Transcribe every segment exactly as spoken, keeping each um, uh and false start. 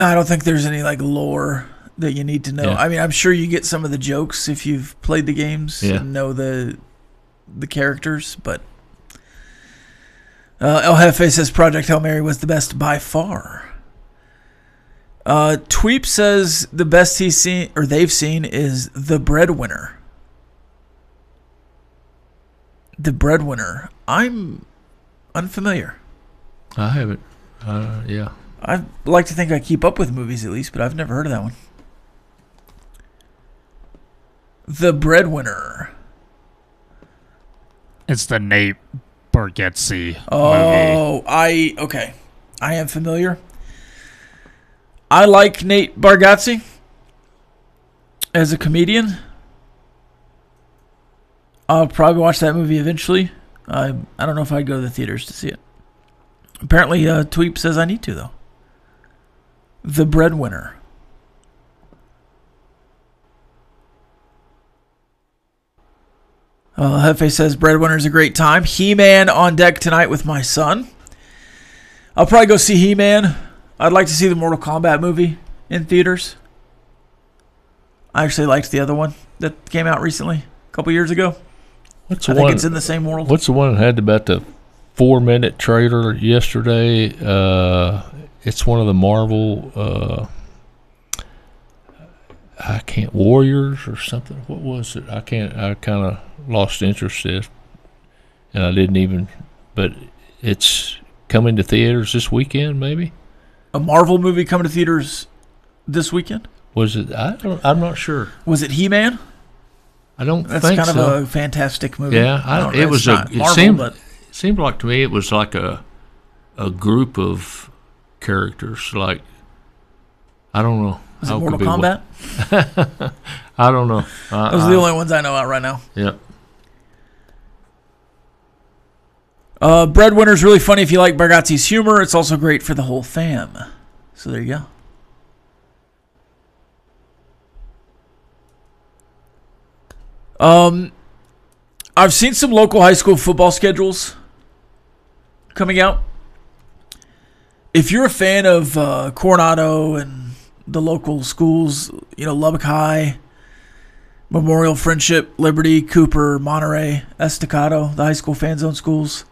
I don't think there's any like lore that you need to know. Yeah. I mean, I'm sure you get some of the jokes if you've played the games Yeah. and know the the characters, but uh, El Jefe says Project Hail Mary was the best by far. Uh, Tweep says the best he's seen or they've seen is The Breadwinner. The Breadwinner. I'm unfamiliar. I haven't. Uh, yeah. I like to think I keep up with movies at least, but I've never heard of that one. The Breadwinner. It's the Nate Bargatze Oh, movie. I okay. I am familiar. I like Nate Bargatze as a comedian. I'll probably watch that movie eventually. I I don't know if I'd go to the theaters to see it. Apparently, uh, Tweep says I need to, though. The Breadwinner. Uh, Hefe says Breadwinner's a great time. He-Man on deck tonight with my son. I'll probably go see He-Man. I'd like to see the Mortal Kombat movie in theaters. I actually liked the other one that came out recently, a couple years ago. What's I the think one? it's in the same world. What's the one that had about the four-minute trailer yesterday? Uh, it's one of the Marvel. Uh, I can't Warriors or something. What was it? I can't. I kind of lost interest in it, and I didn't even. But it's coming to theaters this weekend, maybe. A Marvel movie coming to theaters this weekend? Was it? I don't. I'm not sure. Was it He-Man? I don't That's think kind so. of a fantastic movie. Yeah, I, don't- it it's was a. not It Marvel, seemed. but It seemed like to me it was like a, a group of characters. Like, I don't know. was it how it Mortal could be what- Kombat? I don't know. I, Those are I- the only ones I know out right now. Yep. Uh, Breadwinner's really funny if you like Bargatze's humor. It's also great for the whole fam. So there you go. Um, I've seen some local high school football schedules coming out. If you're a fan of uh, Coronado and the local schools, you know, Lubbock High, Memorial, Friendship, Liberty, Cooper, Monterey, Estacado, the high school fan zone schools.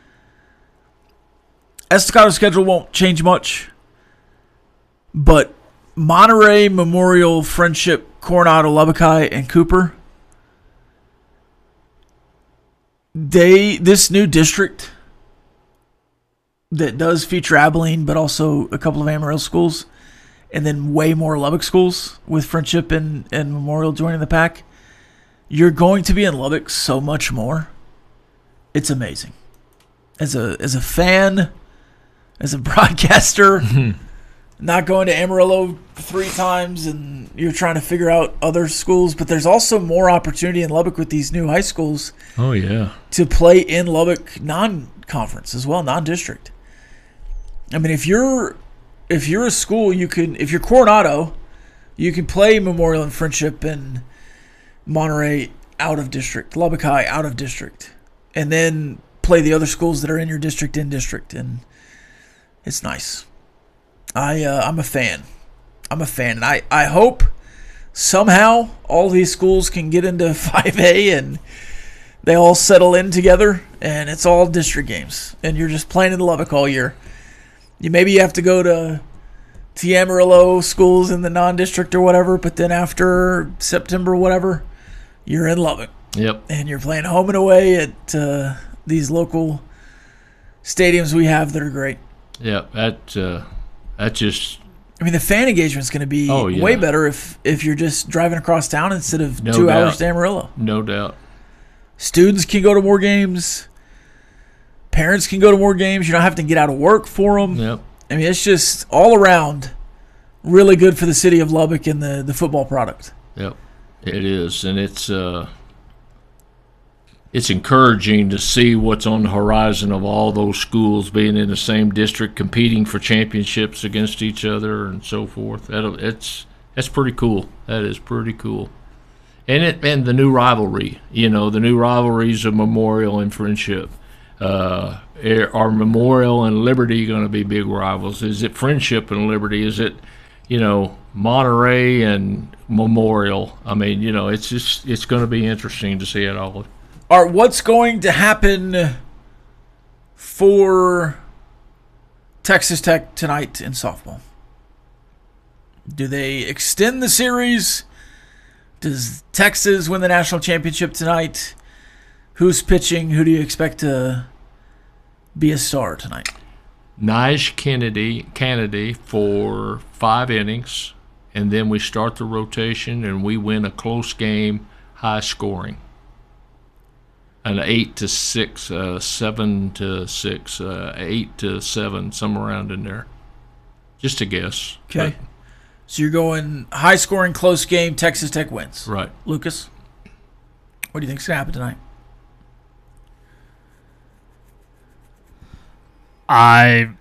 Estacado's schedule won't change much, but Monterey, Memorial, Friendship, Coronado, Lubbock High, and Cooper, they this new district that does feature Abilene, but also a couple of Amarillo schools, and then way more Lubbock schools with Friendship and, and Memorial joining the pack, you're going to be in Lubbock so much more. It's amazing. As a as a fan, as a broadcaster, not going to Amarillo three times and you're trying to figure out other schools, but there's also more opportunity in Lubbock with these new high schools Oh yeah. to play in Lubbock non-conference as well, non-district. I mean, if you're if you're a school, you can if you're Coronado, you can play Memorial and Friendship and Monterey out of district, Lubbock High out of district, and then play the other schools that are in your district in district, and it's nice. I uh, I'm a fan. I'm a fan, and I, I hope somehow all these schools can get into five A and they all settle in together, and it's all district games, and you're just playing in Lubbock all year. You maybe you have to go to to Amarillo schools in the non-district or whatever, but then after September, whatever, you're in Lubbock, Yep. and you're playing home and away at uh, these local stadiums we have that are great. Yep. That uh, that just I mean, the fan engagement's going to be Oh, yeah. way better if, if you're just driving across town instead of No two doubt. hours to Amarillo. no doubt. Students can go to more games. Parents can go to more games. You don't have to get out of work for them. Yep. I mean, it's just all around really good for the city of Lubbock and the, the football product. Yep. It is, and it's uh, it's encouraging to see what's on the horizon of all those schools being in the same district, competing for championships against each other, and so forth. That'll, it's that's pretty cool. That is pretty cool. And it and the new rivalry, you know, the new rivalries of Memorial and Friendship. Uh, are Memorial and Liberty going to be big rivals? Is it Friendship and Liberty? Is it you know, Monterey and Memorial. I mean, you know, it's just it's going to be interesting to see it all. All right, what's going to happen for Texas Tech tonight in softball? Do they extend the series? Does Texas win the national championship tonight? Who's pitching? Who do you expect to be a star tonight? Nige Kennedy, Kennedy for five innings, and then we start the rotation and we win a close game, high scoring. An eight to six, uh, seven to six, uh, eight to seven, somewhere around in there. Just a guess. Okay. But, so you're going high scoring, close game, Texas Tech wins. Right. Lucas, what do you think's going to happen tonight? I.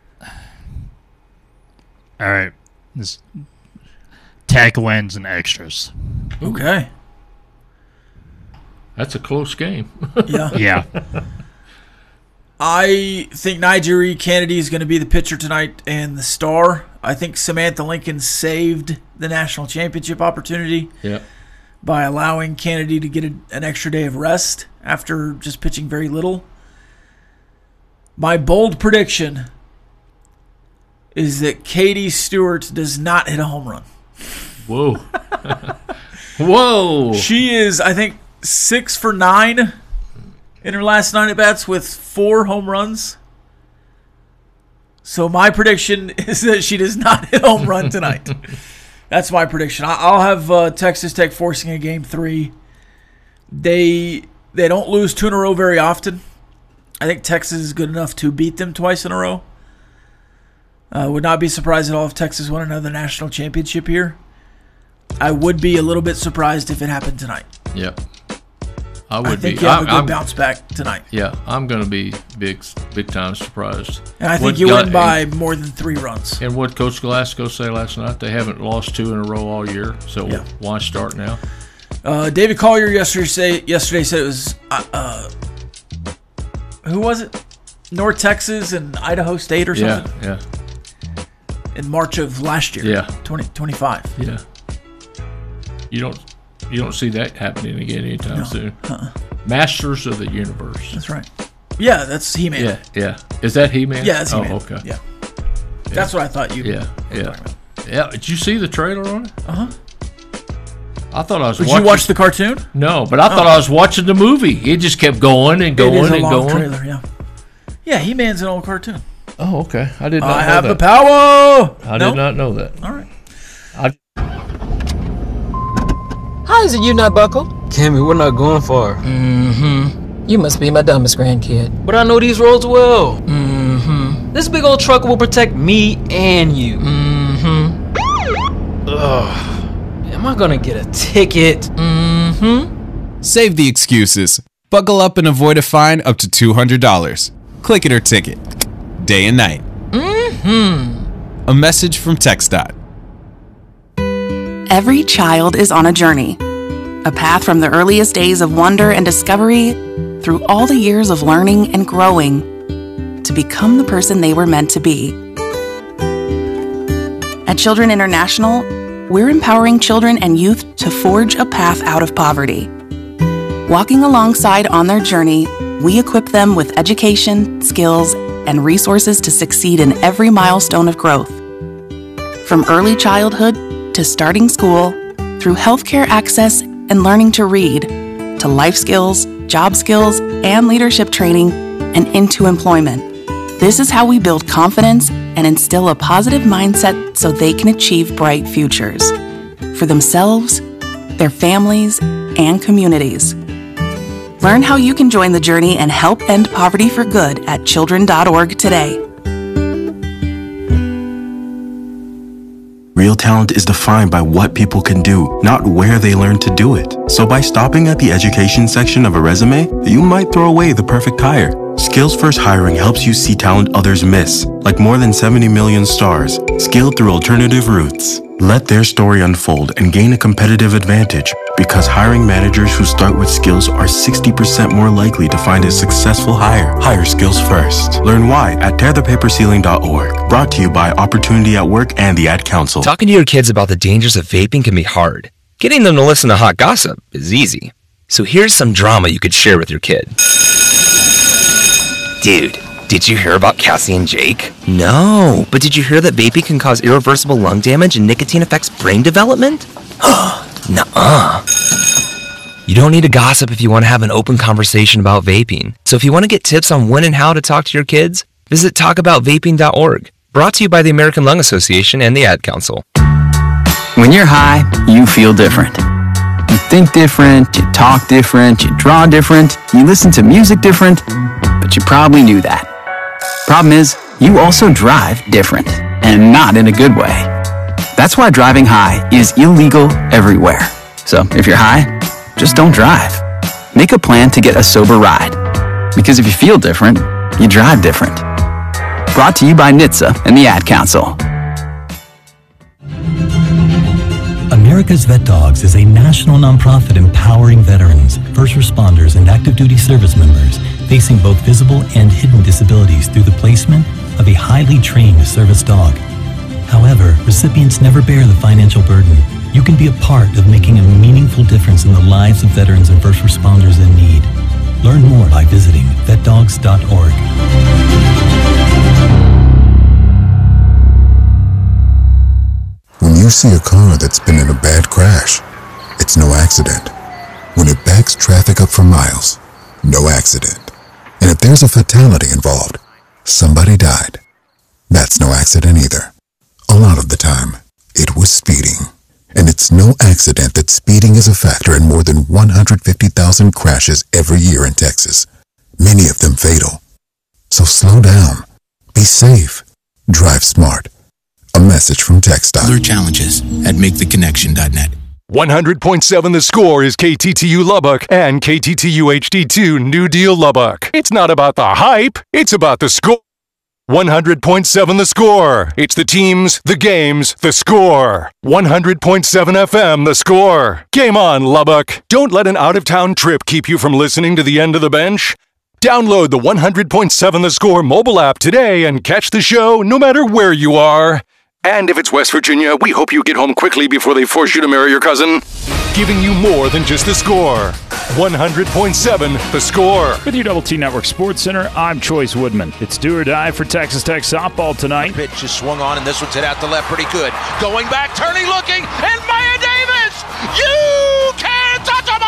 All right. This Tech wins and extras. Okay. That's a close game. Yeah. Yeah. I think Nige Kennedy is going to be the pitcher tonight and the star. I think Samantha Lincoln saved the national championship opportunity yeah. by allowing Kennedy to get a, an extra day of rest after just pitching very little. My bold prediction is that Katie Stewart does not hit a home run. Whoa. Whoa. She is, I think, six for nine in her last nine at-bats with four home runs. So my prediction is that she does not hit a home run tonight. That's my prediction. I'll have uh, Texas Tech forcing a game three. They they don't lose two in a row very often. I think Texas is good enough to beat them twice in a row. Uh, would not be surprised at all if Texas won another national championship here. I would be a little bit surprised if it happened tonight. Yeah. I would I think be. you have a good I'm, bounce back tonight. Yeah, I'm going to be big, big time surprised. And I think what you got, win by more than three runs. And what Coach Glasgow say last night? They haven't lost two in a row all year, so yeah. why start now? Uh, David Collier yesterday say, yesterday said it was uh, uh, who was it? North Texas and Idaho State or something. Yeah, yeah. In March of last year. Yeah, twenty twenty-five. Yeah. You don't you don't see that happening again anytime no. soon. Uh-uh. Masters of the Universe. That's right. Yeah, that's He-Man. Yeah, yeah. Is that He-Man? Yeah, that's He-Man. Oh, okay. Yeah. yeah. That's what I thought you Yeah, yeah. Yeah, did you see the trailer on it? Uh-huh. I thought I was Did watching... you watch the cartoon? No, but I thought oh. I was watching the movie. It just kept going and going it is a and long going. Trailer, yeah. Yeah, He-Man's an old cartoon. Oh, okay. I did not I know have that. the power! I no? did not know that. All right. I... How is it you not buckle? Cammy, we're not going far. Mm-hmm. You must be my dumbest grandkid. But I know these roads well. Mm-hmm. This big old truck will protect me and you. Mm-hmm. Ugh. Am I gonna get a ticket? Mm-hmm. Save the excuses. Buckle up and avoid a fine up to two hundred dollars. Click it or ticket. Day and night. Mm-hmm. A message from TxDOT. Every child is on a journey. A path from the earliest days of wonder and discovery through all the years of learning and growing to become the person they were meant to be. At Children International, we're empowering children and youth to forge a path out of poverty. Walking alongside on their journey, we equip them with education, skills, and resources to succeed in every milestone of growth. From early childhood to starting school, through healthcare access and learning to read, to life skills, job skills, and leadership training, and into employment. This is how we build confidence and instill a positive mindset so they can achieve bright futures for themselves, their families, and communities. Learn how you can join the journey and help end poverty for good at children dot org today. Real talent is defined by what people can do, not where they learn to do it. So by stopping at the education section of a resume, you might throw away the perfect hire. Skills First Hiring helps you see talent others miss, like more than seventy million stars, skilled through alternative routes. Let their story unfold and gain a competitive advantage Because hiring managers who start with skills are sixty percent more likely to find a successful hire. Hire skills first. Learn why at tear the paper ceiling dot org. Brought to you by Opportunity at Work and the Ad Council. Talking to your kids about the dangers of vaping can be hard. Getting them to listen to hot gossip is easy. So here's some drama you could share with your kid. Dude, did you hear about Cassie and Jake? No, but did you hear that vaping can cause irreversible lung damage and nicotine affects brain development? Nuh-uh. You don't need to gossip if you want to have an open conversation about vaping. So if you want to get tips on when and how to talk to your kids, visit talk about vaping dot org. Brought to you by the American Lung Association and the Ad Council. When you're high, you feel different. You think different, you talk different, you draw different, you listen to music different, but you probably knew that. Problem is, you also drive different, and not in a good way. That's why driving high is illegal everywhere. So if you're high, just don't drive. Make a plan to get a sober ride. Because if you feel different, you drive different. Brought to you by N H T S A and the Ad Council. America's Vet Dogs is a national nonprofit empowering veterans, first responders, and active duty service members facing both visible and hidden disabilities through the placement of a highly trained service dog. However, recipients never bear the financial burden. You can be a part of making a meaningful difference in the lives of veterans and first responders in need. Learn more by visiting vet dogs dot org. When you see a car that's been in a bad crash, it's no accident. When it backs traffic up for miles, no accident. And if there's a fatality involved, somebody died, that's no accident either. A lot of the time, it was speeding. And it's no accident that speeding is a factor in more than one hundred fifty thousand crashes every year in Texas, many of them fatal. So slow down, be safe, drive smart. A message from TxDOT. Other challenges at make the connection dot net. one hundred point seven The Score is K T T U Lubbock and K T T U H D two New Deal Lubbock. It's not about the hype, it's about the score. one hundred point seven The Score. It's the teams, the games, the score. one hundred point seven F M The Score. Game on, Lubbock. Don't let an out-of-town trip keep you from listening to the end of the bench. Download the one hundred point seven The Score mobile app today and catch the show no matter where you are. And if it's West Virginia, we hope you get home quickly before they force you to marry your cousin. Giving you more than just the score. one hundred point seven The Score. With your Double T Network Sports Center, I'm Choice Woodman. It's do or die for Texas Tech softball tonight. Pitch is swung on, and this one's hit out to left pretty good. Going back, turning, looking, and Maya Davis! You can't touch them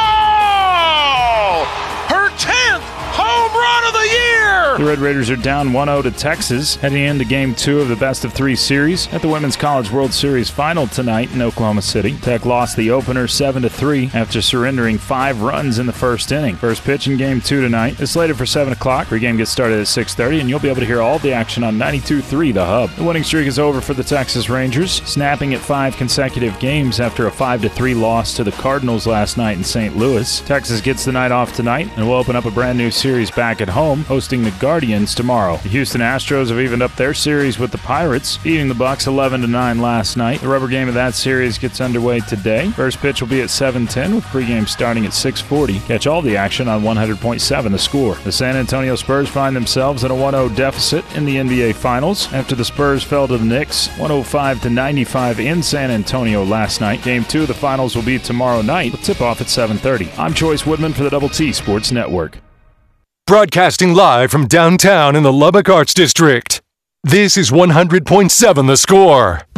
all! Her tenth home run of the year! The Red Raiders are down one oh to Texas, heading into Game two of the Best of Three series at the Women's College World Series Final tonight in Oklahoma City. Tech lost the opener seven to three after surrendering five runs in the first inning. First pitch in Game two tonight is slated for seven o'clock. Pre-game gets started at six thirty, and you'll be able to hear all the action on ninety-two point three The Hub. The winning streak is over for the Texas Rangers, snapping at five consecutive games after a five to three loss to the Cardinals last night in Saint Louis. Texas gets the night off tonight and will open up a brand new series back at home, hosting the Guardians tomorrow. The Houston Astros have evened up their series with the Pirates, beating the Bucks eleven to nine last night. The rubber game of that series gets underway today. First pitch will be at seven ten, with pregame starting at six forty. Catch all the action on one hundred point seven The Score. The San Antonio Spurs find themselves in a one oh deficit in the N B A Finals after the Spurs fell to the Knicks one oh five to ninety-five in San Antonio last night. Game two of the Finals will be tomorrow night, with tip-off at seven thirty. I'm Choice Woodman for the Double T Sports Network. Broadcasting live from downtown in the Lubbock Arts District. This is one hundred point seven The Score.